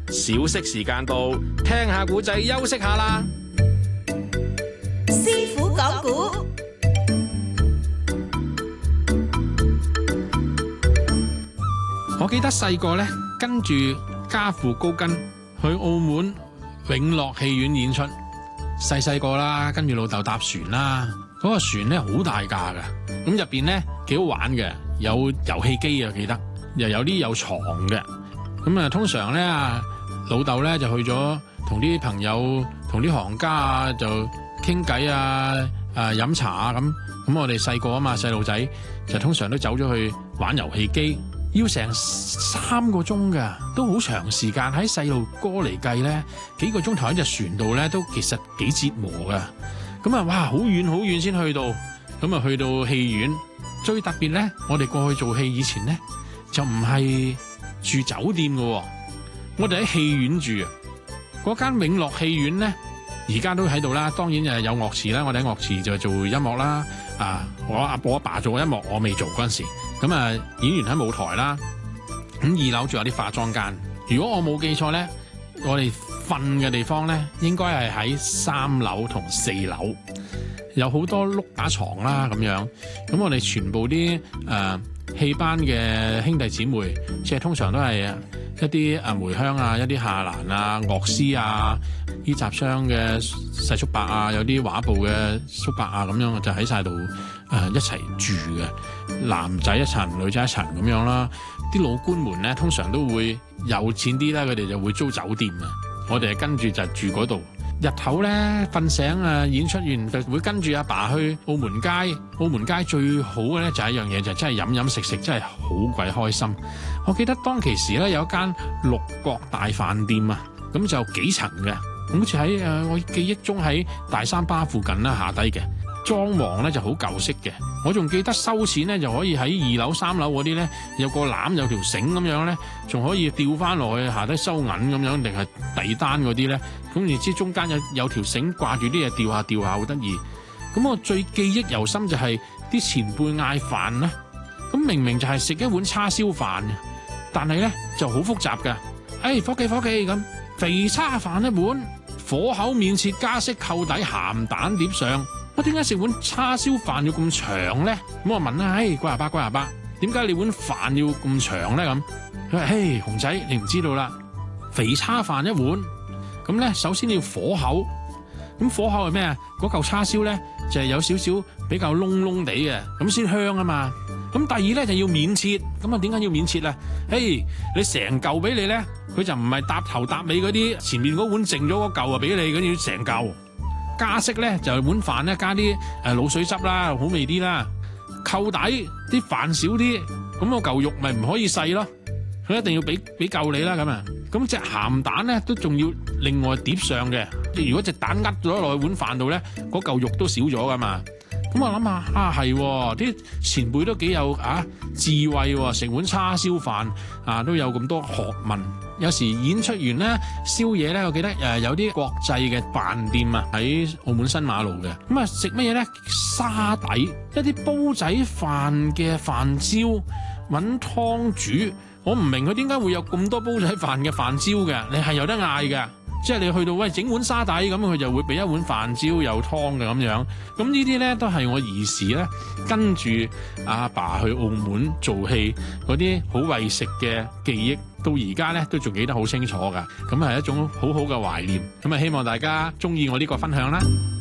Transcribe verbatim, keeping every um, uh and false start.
小息時間到，聽下古仔休息下啦。 師傅講古， 我記得細個咧跟住家父高跟去澳門永樂戲院演出，細細個啦，跟住老豆搭船啦，嗰個船咧好大架噶，咁入邊咧幾好玩嘅，有遊戲機啊，記得又有啲有床嘅，咁啊通常咧啊老豆咧就去咗同啲朋友同啲行家啊就傾偈啊，誒飲茶啊咁，咁我哋細個啊嘛，細路仔就通常都走咗去玩遊戲機。要成三個鐘㗎，都好長時間。喺細路哥嚟計咧，幾個鐘頭喺隻船度咧，都其實幾折磨㗎。咁啊，哇，好遠好遠先去到，咁啊去到戲院。最特別咧，我哋過去做戲以前咧，就唔係住酒店㗎，我哋喺戲院住啊。嗰間永樂戲院咧，而家都喺度啦。當然誒有樂池啦，我哋喺樂池就做音樂啦。啊，我阿我阿爸做音樂，我未做嗰陣時。咁啊，演員喺舞台啦，咁二樓仲有啲化妝間。如果我冇記錯咧，我哋瞓嘅地方咧，應該係喺三樓同四樓，有好多碌架床啦咁樣。咁我哋全部啲誒戲班嘅兄弟姊妹，即係通常都係一啲誒梅香啊、一啲夏蘭啊、樂師啊、衣集商嘅細叔伯啊，有啲畫報嘅叔伯啊咁樣，就喺晒度。誒、呃、一齊住嘅，男仔一層，女仔一層咁樣啦。啲老官們咧，通常都會有錢啲啦，佢哋就會租酒店啊。我哋係跟住就住嗰度。日頭咧瞓醒啊，演出完就會跟住阿爸去澳門街。澳門街最好嘅咧就係一樣嘢，就係真係飲飲食食，真係好鬼開心。我記得當其時咧有一間六角大飯店啊，咁就幾層嘅，好似喺誒我記憶中喺大三巴附近啦下低嘅。裝潢咧就好舊式嘅，我仲記得收錢咧就可以喺二樓三樓嗰啲咧有個籃有條繩咁樣咧，仲可以吊翻落去下低收銀咁樣，定係遞單嗰啲咧，咁然之中間有有條繩掛住啲嘢吊下吊下，好得意。咁我最記憶猶深就係啲前輩嗌飯啦，咁明明就係食一碗叉燒飯，但係咧就好複雜㗎。誒伙計伙計咁肥叉飯一碗，火口面切加色扣底鹹蛋碟上。我點解食碗叉燒飯要咁長咧？咁我問啦，唉，龜阿伯，龜阿伯，點解你碗飯要咁長咧？咁佢話：嘿，熊仔，你唔知道啦，肥叉飯一碗，咁咧首先你要火口，咁火口係咩啊？嗰嚿叉燒咧就係有少少比較燶燶地嘅，咁先香啊嘛。咁第二咧就要面切，咁啊點解要面切啊？嘿，你成嚿俾你咧，佢就唔係搭頭搭尾嗰啲，前面嗰碗剩咗嗰嚿啊俾你，咁要成嚿。加色咧就係碗飯咧加啲誒滷水汁啦，好味啲啦。扣底啲飯少啲，咁個嚿肉咪唔可以細咯，佢一定要俾俾夠你啦咁啊。咁隻鹹蛋咧都仲要另外碟上嘅，如果隻蛋呃咗落去碗飯度咧，嗰嚿肉都少咗噶嘛。咁我諗下啊係，啲前輩都幾有啊智慧喎，食碗叉燒飯啊都有咁多學問。有時演出完咧，宵夜咧，我記得誒有啲國際嘅飯店啊，喺澳門新馬路嘅。咁啊食乜嘢咧？沙底一啲煲仔飯嘅飯焦，揾湯煮。我唔明佢點解會有咁多煲仔飯嘅飯焦嘅？你係有得嗌嘅。即係你去到喂整碗沙底咁，佢就會俾一碗飯焦有湯嘅咁樣。咁呢啲咧都係我兒時咧跟住阿爸去澳門做戲嗰啲好為食嘅記憶，到而家咧都仲記得好清楚㗎。咁係一種好好嘅懷念。咁啊希望大家中意我呢個分享啦。